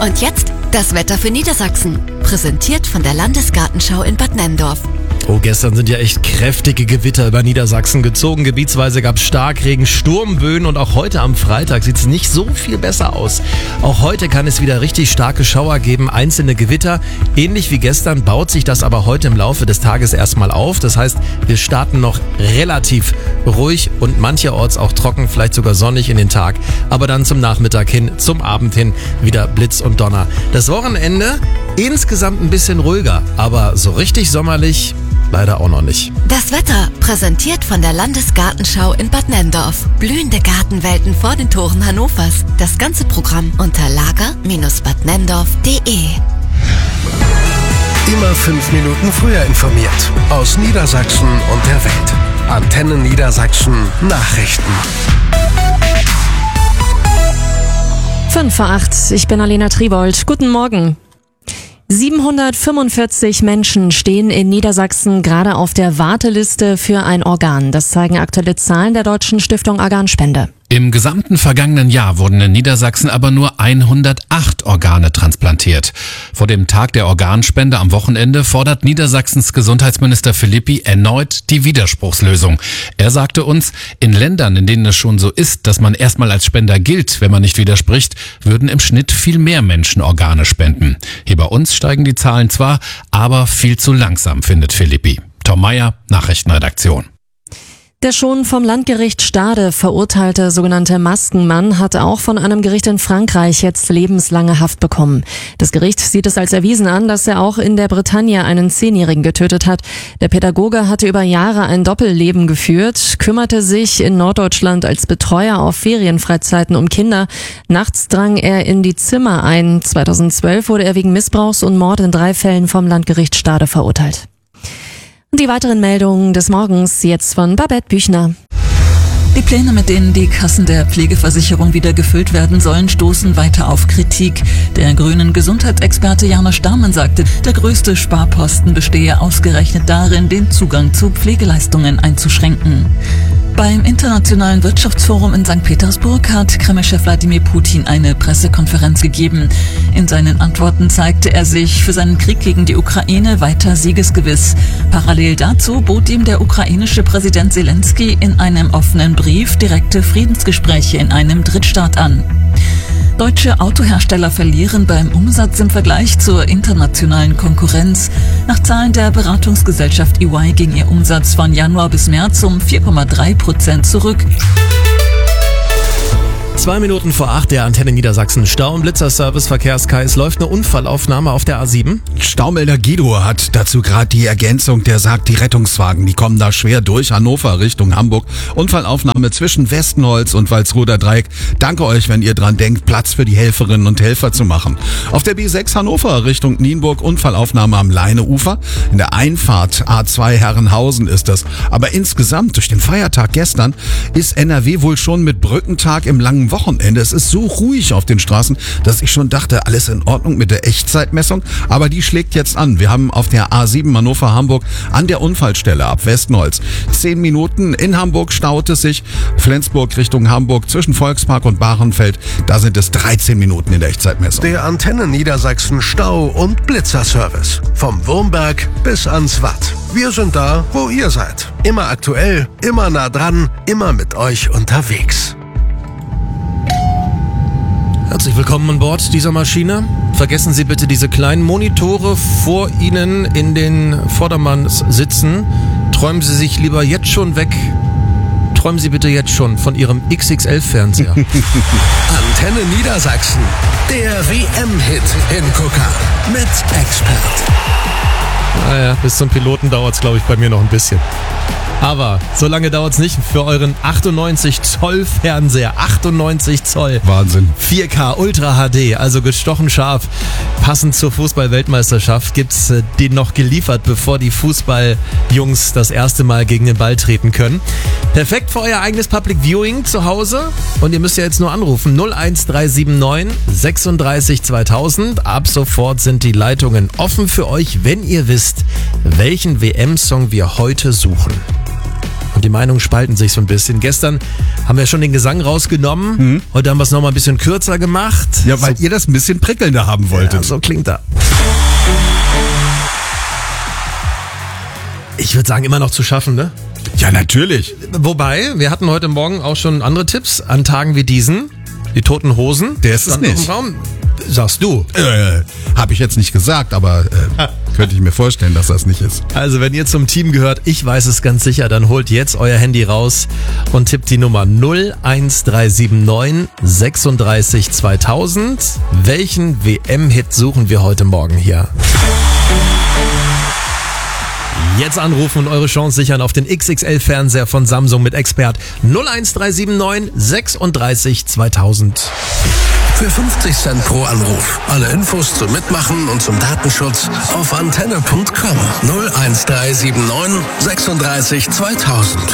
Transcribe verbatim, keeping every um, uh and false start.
Und jetzt das Wetter für Niedersachsen. Präsentiert von der Landesgartenschau in Bad Nenndorf. Oh, gestern sind ja echt kräftige Gewitter über Niedersachsen gezogen. Gebietsweise gab es Starkregen, Sturmböen und auch heute am Freitag sieht es nicht so viel besser aus. Auch heute kann es wieder richtig starke Schauer geben, einzelne Gewitter. Ähnlich wie gestern baut sich das aber heute im Laufe des Tages erstmal auf. Das heißt, wir starten noch relativ ruhig und mancherorts auch trocken, vielleicht sogar sonnig in den Tag. Aber dann zum Nachmittag hin, zum Abend hin wieder Blitz und Donner. Das Wochenende insgesamt ein bisschen ruhiger, aber so richtig sommerlich leider auch noch nicht. Das Wetter präsentiert von der Landesgartenschau in Bad Nenndorf. Blühende Gartenwelten vor den Toren Hannovers. Das ganze Programm unter lager Bindestrich bad nenndorf punkt de. Immer fünf Minuten früher informiert. Aus Niedersachsen und der Welt. Antenne Niedersachsen Nachrichten. fünf vor acht, ich bin Alena Tribold. Guten Morgen. siebenhundertfünfundvierzig Menschen stehen in Niedersachsen gerade auf der Warteliste für ein Organ. Das zeigen aktuelle Zahlen der Deutschen Stiftung Organspende. Im gesamten vergangenen Jahr wurden in Niedersachsen aber nur hundertacht Organe transplantiert. Vor dem Tag der Organspende am Wochenende fordert Niedersachsens Gesundheitsminister Philippi erneut die Widerspruchslösung. Er sagte uns, in Ländern, in denen es schon so ist, dass man erstmal als Spender gilt, wenn man nicht widerspricht, würden im Schnitt viel mehr Menschen Organe spenden. Hier bei uns steigen die Zahlen zwar, aber viel zu langsam, findet Philippi. Tom Meyer, Nachrichtenredaktion. Der schon vom Landgericht Stade verurteilte sogenannte Maskenmann hat auch von einem Gericht in Frankreich jetzt lebenslange Haft bekommen. Das Gericht sieht es als erwiesen an, dass er auch in der Bretagne einen Zehnjährigen getötet hat. Der Pädagoge hatte über Jahre ein Doppelleben geführt, kümmerte sich in Norddeutschland als Betreuer auf Ferienfreizeiten um Kinder. Nachts drang er in die Zimmer ein. zweitausendzwölf wurde er wegen Missbrauchs und Mord in drei Fällen vom Landgericht Stade verurteilt. Die weiteren Meldungen des Morgens jetzt von Babette Büchner. Die Pläne, mit denen die Kassen der Pflegeversicherung wieder gefüllt werden sollen, stoßen weiter auf Kritik. Der grünen Gesundheitsexperte Jana Starmann sagte, der größte Sparposten bestehe ausgerechnet darin, den Zugang zu Pflegeleistungen einzuschränken. Beim Internationalen Wirtschaftsforum in Sankt Petersburg hat Kreml-Chef Wladimir Putin eine Pressekonferenz gegeben. In seinen Antworten zeigte er sich für seinen Krieg gegen die Ukraine weiter siegesgewiss. Parallel dazu bot ihm der ukrainische Präsident Zelensky in einem offenen Brief direkte Friedensgespräche in einem Drittstaat an. Deutsche Autohersteller verlieren beim Umsatz im Vergleich zur internationalen Konkurrenz. Nach Zahlen der Beratungsgesellschaft E Y ging ihr Umsatz von Januar bis März um vier Komma drei Prozent zurück. Zwei Minuten vor acht, der Antenne Niedersachsen Stau- und Blitzerservice Verkehrskais. Es läuft eine Unfallaufnahme auf der A sieben. Staumelder Guido hat dazu gerade die Ergänzung, der sagt, die Rettungswagen, die kommen da schwer durch. Hannover Richtung Hamburg. Unfallaufnahme zwischen Westenholz und Walsroder Dreieck. Danke euch, wenn ihr dran denkt, Platz für die Helferinnen und Helfer zu machen. Auf der B sechs Hannover Richtung Nienburg, Unfallaufnahme am Leineufer. In der Einfahrt A zwei Herrenhausen ist das. Aber insgesamt durch den Feiertag gestern ist N R W wohl schon mit Brückentag im langen Wochenende. Es ist so ruhig auf den Straßen, dass ich schon dachte, alles in Ordnung mit der Echtzeitmessung. Aber die schlägt jetzt an. Wir haben auf der A sieben Hannover-Hamburg an der Unfallstelle ab Westenholz zehn Minuten. In Hamburg staut es sich. Flensburg Richtung Hamburg zwischen Volkspark und Bahrenfeld. Da sind es dreizehn Minuten in der Echtzeitmessung. Der Antenne Niedersachsen Stau- und Blitzerservice. Vom Wurmberg bis ans Watt. Wir sind da, wo ihr seid. Immer aktuell, immer nah dran, immer mit euch unterwegs. Herzlich willkommen an Bord dieser Maschine. Vergessen Sie bitte diese kleinen Monitore vor Ihnen in den Vordermannssitzen. Träumen Sie sich lieber jetzt schon weg. Träumen Sie bitte jetzt schon von Ihrem X X L-Fernseher. Antenne Niedersachsen, der W M-Hit Hingucker mit Expert. Naja, bis zum Piloten dauert es, glaube ich, bei mir noch ein bisschen. Aber so lange dauert es nicht für euren achtundneunzig Zoll Fernseher. achtundneunzig Zoll. Wahnsinn. vier K Ultra H D, also gestochen scharf. Passend zur Fußball-Weltmeisterschaft gibt's äh, den noch geliefert, bevor die Fußballjungs das erste Mal gegen den Ball treten können. Perfekt für euer eigenes Public Viewing zu Hause. Und ihr müsst ja jetzt nur anrufen. null eins drei sieben neun sechsunddreißig zweitausend. Ab sofort sind die Leitungen offen für euch, wenn ihr wisst, welchen W M-Song wir heute suchen. Die Meinungen spalten sich so ein bisschen. Gestern haben wir schon den Gesang rausgenommen. Mhm. Heute haben wir es nochmal ein bisschen kürzer gemacht. Ja, weil so, ihr das ein bisschen prickelnder haben wolltet. Ja, so klingt er. Ich würde sagen, immer noch zu schaffen, ne? Ja, natürlich. Wobei, wir hatten heute Morgen auch schon andere Tipps an Tagen wie diesen. Die Toten Hosen. Der ist es nicht. Raum. Sagst du. Äh, habe ich jetzt nicht gesagt, aber äh, könnte ich mir vorstellen, dass das nicht ist. Also wenn ihr zum Team gehört, ich weiß es ganz sicher, dann holt jetzt euer Handy raus und tippt die Nummer null eins drei sieben neun sechsunddreißig zweitausend. Welchen W M-Hit suchen wir heute Morgen hier? Jetzt anrufen und eure Chance sichern auf den X X L-Fernseher von Samsung mit Expert null eins drei sieben neun sechsunddreißig zweitausend. Für fünfzig Cent pro Anruf. Alle Infos zum Mitmachen und zum Datenschutz auf antenne punkt com. null eins drei sieben neun sechsunddreißig zweitausend.